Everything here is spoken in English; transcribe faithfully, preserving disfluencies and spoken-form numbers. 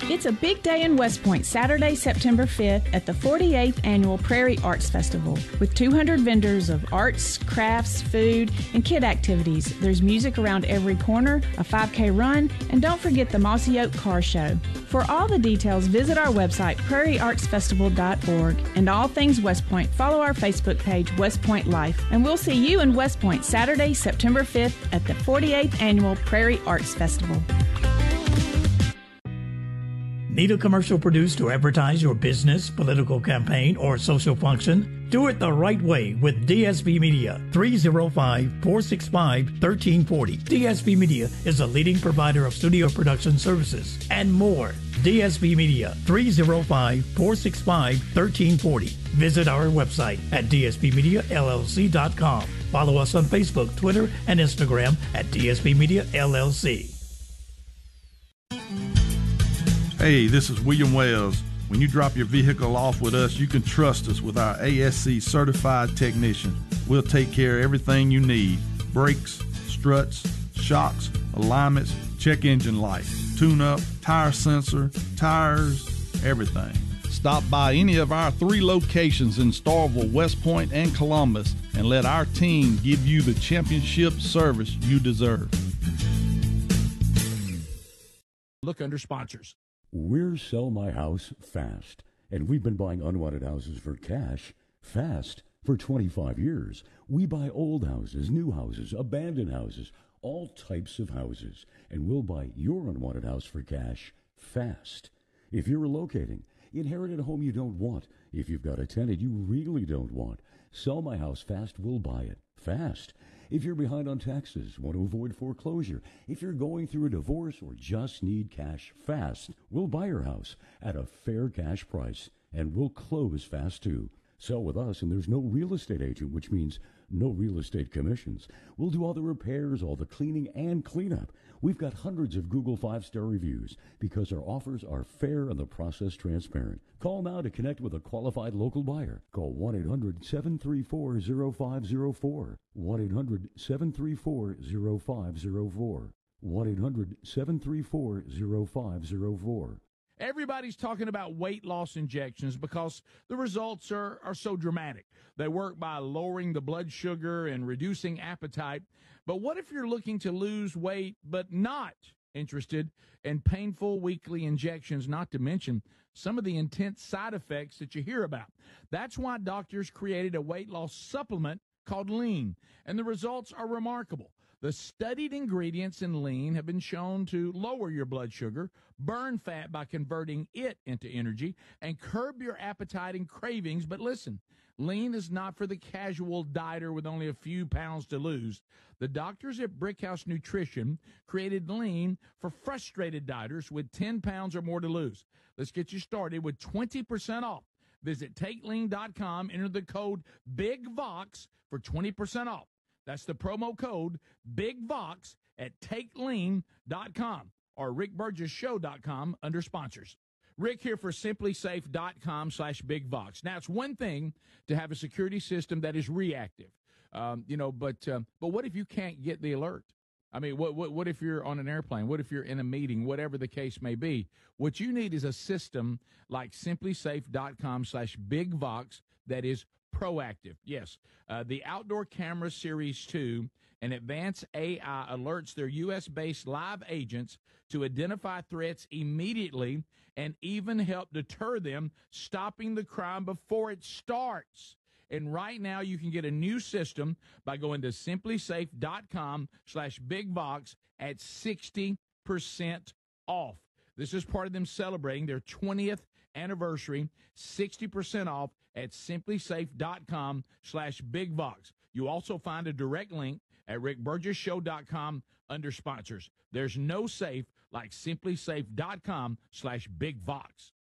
It's a big day in West Point, Saturday, September fifth at the forty-eighth Annual Prairie Arts Festival with two hundred vendors of arts, crafts, food, and kid activities. There's music around every corner, a five K run, and don't forget the Mossy Oak Car Show. For all the details, visit our website, prairie arts festival dot org. And all things West Point, follow our Facebook page, West Point Life. And we'll see you in West Point, Saturday, September fifth at the forty-eighth Annual Prairie Arts Festival. Need a commercial produced to advertise your business, political campaign, or social function? Do it the right way with D S B Media, three oh five, four six five, one three four oh. D S B Media is a leading provider of studio production services and more. D S B Media, three oh five, four six five, one three four oh. Visit our website at d s b media l l c dot com. Follow us on Facebook, Twitter, and Instagram at D S B Media L L C. Hey, this is William Wells. When you drop your vehicle off with us, you can trust us with our A S C certified technician. We'll take care of everything you need. Brakes, struts, shocks, alignments, check engine light, tune-up, tire sensor, tires, everything. Stop by any of our three locations in Starkville, West Point, and Columbus, and let our team give you the championship service you deserve. Look under sponsors. We're Sell My House Fast, and we've been buying unwanted houses for cash fast for twenty-five years. We buy old houses, new houses, abandoned houses, all types of houses, and we'll buy your unwanted house for cash fast. If you're relocating, inherited a home you don't want, if you've got a tenant you really don't want, Sell My House Fast will buy it fast. If you're behind on taxes, want to avoid foreclosure, if you're going through a divorce or just need cash fast, we'll buy your house at a fair cash price, and we'll close fast too. Sell with us, and there's no real estate agent, which means no real estate commissions. We'll do all the repairs, all the cleaning, and cleanup. We've got hundreds of Google five-star reviews because our offers are fair and the process transparent. Call now to connect with a qualified local buyer. Call one eight hundred, seven three four, oh five oh four. one eight hundred, seven three four, oh five oh four. one eight hundred, seven three four, oh five oh four. Everybody's talking about weight loss injections because the results are, are so dramatic. They work by lowering the blood sugar and reducing appetite. But what if you're looking to lose weight but not interested in painful weekly injections, not to mention some of the intense side effects that you hear about? That's why doctors created a weight loss supplement called Lean, and the results are remarkable. The studied ingredients in Lean have been shown to lower your blood sugar, burn fat by converting it into energy, and curb your appetite and cravings. But listen, Lean is not for the casual dieter with only a few pounds to lose. The doctors at Brickhouse Nutrition created Lean for frustrated dieters with ten pounds or more to lose. Let's get you started with twenty percent off. Visit take lean dot com, enter the code BIGVOX for twenty percent off. That's the promo code BIGVOX at take lean dot com or rick burgess show dot com under sponsors. Rick here for simply safe dot com slash BIGVOX. Now, it's one thing to have a security system that is reactive, um, you know, but uh, but what if you can't get the alert? I mean, what, what what if you're on an airplane? What if you're in a meeting? Whatever the case may be, what you need is a system like simply safe dot com slash BIGVOX that is proactive. Yes, uh, the Outdoor Camera Series two and Advanced A I alerts their U S-based live agents to identify threats immediately and even help deter them, stopping the crime before it starts. And right now, you can get a new system by going to simply safe dot com slash BIGVOX at sixty percent off. This is part of them celebrating their twentieth anniversary, sixty percent off at simply safe dot com slash BIGVOX. You also find a direct link at rick burgess show dot com under sponsors. There's no safe like simply safe dot com slash BIGVOX.